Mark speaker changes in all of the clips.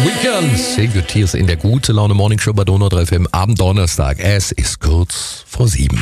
Speaker 1: Weekend. Silvio Thiers in der Gute Laune Morning Show bei Donau 3 FM am Donnerstag. Es ist kurz vor 7.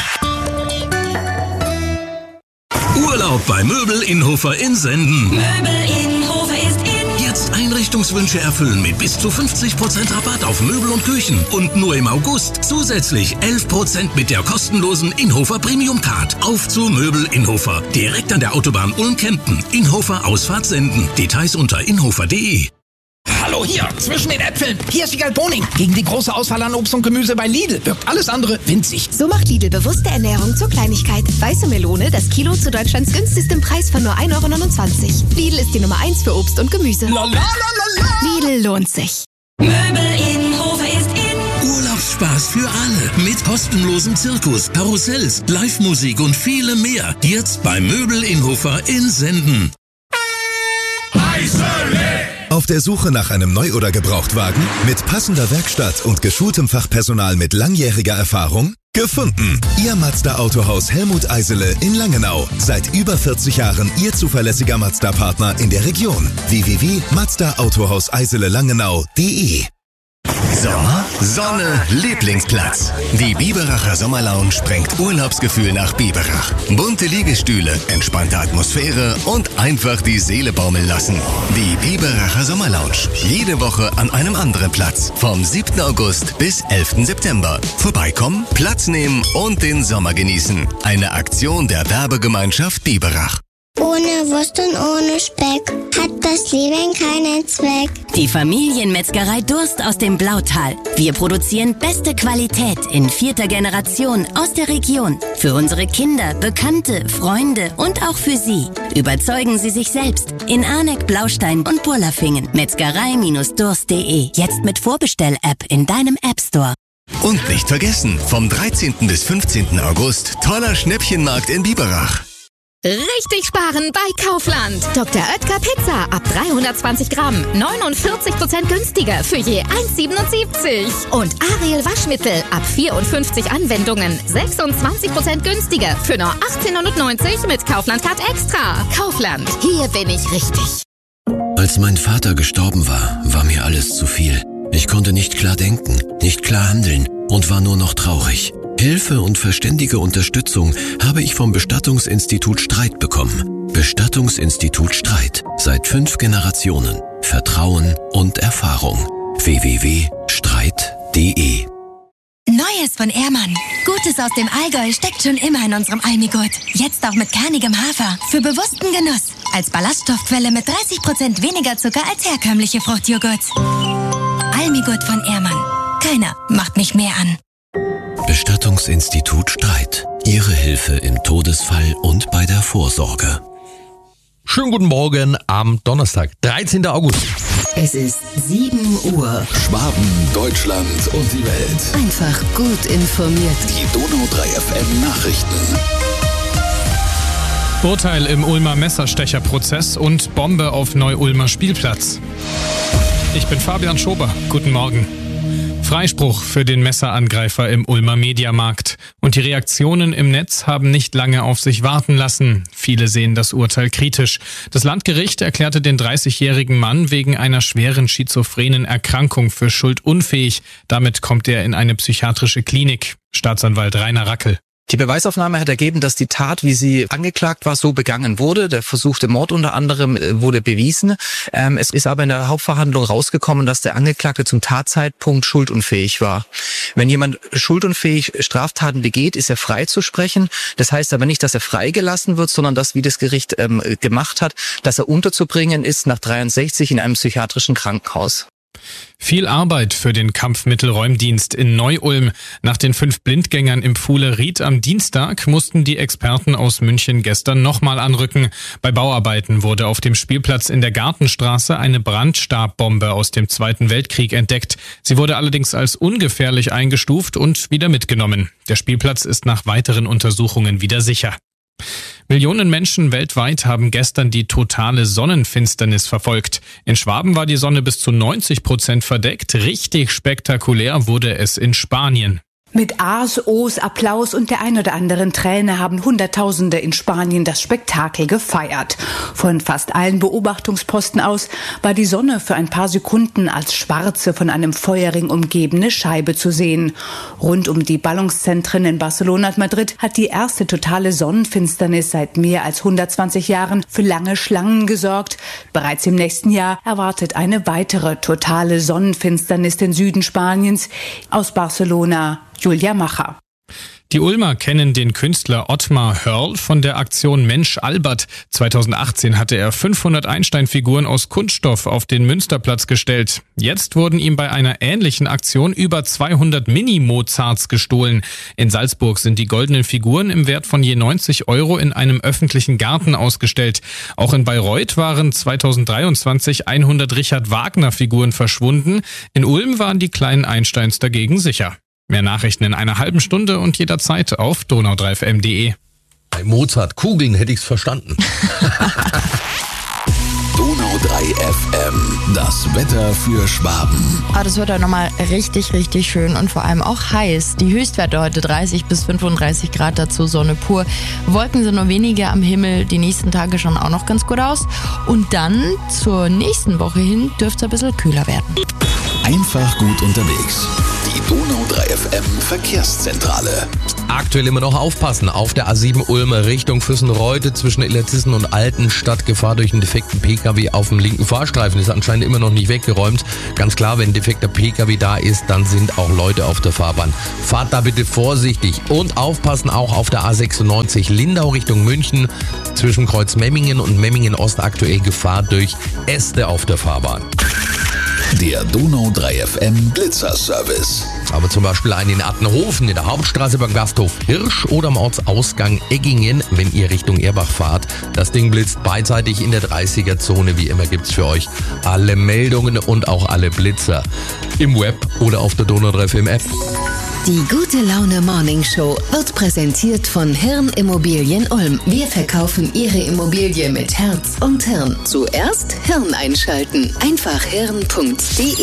Speaker 2: Urlaub bei Möbel Innhofer in Senden.
Speaker 3: Möbel Innhofer ist in.
Speaker 2: Jetzt Einrichtungswünsche erfüllen mit bis zu 50% Rabatt auf Möbel und Küchen. Und nur im August zusätzlich 11% mit der kostenlosen Innhofer Premium Card. Auf zu Möbel Innhofer. Direkt an der Autobahn Ulm-Kempten. Innhofer Ausfahrt Senden. Details unter innhofer.de.
Speaker 4: Hallo hier, zwischen den Äpfeln. Hier ist die Boning. Gegen die große Auswahl an Obst und Gemüse bei Lidl wirkt alles andere winzig.
Speaker 5: So macht Lidl bewusste Ernährung zur Kleinigkeit. Weiße Melone, das Kilo zu Deutschlands günstigstem Preis von nur 1,29 €. Lidl ist die Nummer 1 für Obst und Gemüse. Lidl lohnt sich.
Speaker 3: Möbel Innhofer ist in.
Speaker 2: Urlaubsspaß für alle. Mit kostenlosem Zirkus, Karussells, Live-Musik und vielem mehr. Jetzt bei Möbel Innhofer in Senden.
Speaker 6: Auf der Suche nach einem Neu- oder Gebrauchtwagen? Mit passender Werkstatt und geschultem Fachpersonal mit langjähriger Erfahrung? Gefunden! Ihr Mazda Autohaus Helmut Eisele in Langenau. Seit über 40 Jahren Ihr zuverlässiger Mazda-Partner in der Region. www.mazdaautohauseisele-langenau.de.
Speaker 7: Sommer, Sonne, Lieblingsplatz. Die Biberacher Sommerlounge bringt Urlaubsgefühl nach Biberach. Bunte Liegestühle, entspannte Atmosphäre und einfach die Seele baumeln lassen. Die Biberacher Sommerlounge. Jede Woche an einem anderen Platz. Vom 7. August bis 11. September. Vorbeikommen, Platz nehmen und den Sommer genießen. Eine Aktion der Werbegemeinschaft Biberach.
Speaker 8: Ohne Wurst und ohne Speck hat das Leben keinen Zweck.
Speaker 9: Die Familienmetzgerei Durst aus dem Blautal. Wir produzieren beste Qualität in 4. Generation aus der Region. Für unsere Kinder, Bekannte, Freunde und auch für Sie. Überzeugen Sie sich selbst in Arneck, Blaustein und Burlafingen. Metzgerei-durst.de. Jetzt mit Vorbestell-App in deinem App Store.
Speaker 7: Und nicht vergessen, vom 13. bis 15. August toller Schnäppchenmarkt in Biberach.
Speaker 10: Richtig sparen bei Kaufland. Dr. Oetker Pizza ab 320 Gramm. 49% günstiger für je 1,77. Und Ariel Waschmittel ab 54 Anwendungen. 26% günstiger für nur 18,90 mit Kaufland Card Extra. Kaufland, hier bin ich richtig.
Speaker 11: Als mein Vater gestorben war, war mir alles zu viel. Ich konnte nicht klar denken, nicht klar handeln und war nur noch traurig. Hilfe und verständige Unterstützung habe ich vom Bestattungsinstitut Streit bekommen. Bestattungsinstitut Streit. Seit 5 Generationen. Vertrauen und Erfahrung. www.streit.de.
Speaker 12: Neues von Ehrmann. Gutes aus dem Allgäu steckt schon immer in unserem Almigurt. Jetzt auch mit kernigem Hafer. Für bewussten Genuss. Als Ballaststoffquelle mit 30% weniger Zucker als herkömmliche Fruchtjoghurts. Almigurt von Ehrmann. Keiner macht mich mehr an.
Speaker 11: Bestattungsinstitut Streit. Ihre Hilfe im Todesfall und bei der Vorsorge.
Speaker 1: Schönen guten Morgen am Donnerstag, 13. August.
Speaker 13: Es ist 7 Uhr.
Speaker 14: Schwaben, Deutschland und die Welt.
Speaker 13: Einfach gut informiert.
Speaker 14: Die Donau 3 FM Nachrichten.
Speaker 15: Urteil im Ulmer Messerstecherprozess und Bombe auf Neu-Ulmer Spielplatz. Ich bin Fabian Schober. Guten Morgen. Freispruch für den Messerangreifer im Ulmer Mediamarkt. Und die Reaktionen im Netz haben nicht lange auf sich warten lassen. Viele sehen das Urteil kritisch. Das Landgericht erklärte den 30-jährigen Mann wegen einer schweren schizophrenen Erkrankung für schuldunfähig. Damit kommt er in eine psychiatrische Klinik. Staatsanwalt Rainer Rackel.
Speaker 16: Die Beweisaufnahme hat ergeben, dass die Tat, wie sie angeklagt war, so begangen wurde. Der versuchte Mord unter anderem wurde bewiesen. Es ist aber in der Hauptverhandlung rausgekommen, dass der Angeklagte zum Tatzeitpunkt schuldunfähig war. Wenn jemand schuldunfähig Straftaten begeht, ist er freizusprechen. Das heißt aber nicht, dass er freigelassen wird, sondern dass, wie das Gericht gemacht hat, dass er unterzubringen ist nach 63 in einem psychiatrischen Krankenhaus.
Speaker 15: Viel Arbeit für den Kampfmittelräumdienst in Neu-Ulm. Nach den 5 Blindgängern im Pfuhle-Ried am Dienstag mussten die Experten aus München gestern nochmal anrücken. Bei Bauarbeiten wurde auf dem Spielplatz in der Gartenstraße eine Brandstabbombe aus dem Zweiten Weltkrieg entdeckt. Sie wurde allerdings als ungefährlich eingestuft und wieder mitgenommen. Der Spielplatz ist nach weiteren Untersuchungen wieder sicher. Millionen Menschen weltweit haben gestern die totale Sonnenfinsternis verfolgt. In Schwaben war die Sonne bis zu 90% verdeckt. Richtig spektakulär wurde es in Spanien.
Speaker 17: Mit A's, O's, Applaus und der ein oder anderen Träne haben Hunderttausende in Spanien das Spektakel gefeiert. Von fast allen Beobachtungsposten aus war die Sonne für ein paar Sekunden als schwarze, von einem Feuerring umgebene Scheibe zu sehen. Rund um die Ballungszentren in Barcelona und Madrid hat die erste totale Sonnenfinsternis seit mehr als 120 Jahren für lange Schlangen gesorgt. Bereits im nächsten Jahr erwartet eine weitere totale Sonnenfinsternis den Süden Spaniens. Aus Barcelona, Julia Macher.
Speaker 15: Die Ulmer kennen den Künstler Ottmar Hörl von der Aktion Mensch Albert. 2018 hatte er 500 Einsteinfiguren aus Kunststoff auf den Münsterplatz gestellt. Jetzt wurden ihm bei einer ähnlichen Aktion über 200 Mini-Mozarts gestohlen. In Salzburg sind die goldenen Figuren im Wert von je 90 € in einem öffentlichen Garten ausgestellt. Auch in Bayreuth waren 2023 100 Richard Wagner-Figuren verschwunden. In Ulm waren die kleinen Einsteins dagegen sicher. Mehr Nachrichten in einer halben Stunde und jederzeit auf donau3fm.de.
Speaker 1: Bei Mozart Kugeln hätte ich's verstanden.
Speaker 14: Donau 3 FM, das Wetter für Schwaben.
Speaker 18: Das wird heute nochmal richtig, richtig schön und vor allem auch heiß. Die Höchstwerte heute 30 bis 35 Grad, dazu Sonne pur. Wolken sind nur wenige am Himmel, die nächsten Tage schauen auch noch ganz gut aus. Und dann zur nächsten Woche hin dürfte es ein bisschen kühler werden.
Speaker 14: Einfach gut unterwegs. Die Donau 3 FM Verkehrszentrale.
Speaker 1: Aktuell immer noch aufpassen. Auf der A7 Ulm Richtung Füssenreuth zwischen Illertissen und Altenstadt. Gefahr durch einen defekten PKW auf dem linken Fahrstreifen. Ist anscheinend immer noch nicht weggeräumt. Ganz klar, wenn ein defekter PKW da ist, dann sind auch Leute auf der Fahrbahn. Fahrt da bitte vorsichtig und aufpassen auch auf der A96 Lindau Richtung München. Zwischen Kreuz Memmingen und Memmingen Ost aktuell Gefahr durch Äste auf der Fahrbahn.
Speaker 14: Der Donau 3 FM Blitzerservice.
Speaker 1: Aber zum Beispiel einen in Attenhofen, in der Hauptstraße beim Gasthof Hirsch oder am Ortsausgang Eggingen, wenn ihr Richtung Erbach fahrt. Das Ding blitzt beidseitig in der 30er-Zone. Wie immer gibt's für euch alle Meldungen und auch alle Blitzer im Web oder auf der Donau 3 FM App.
Speaker 13: Die gute Laune Morning Show wird präsentiert von Hirn Immobilien Ulm. Wir verkaufen Ihre Immobilie mit Herz und Hirn. Zuerst Hirn einschalten. Einfach hirn.de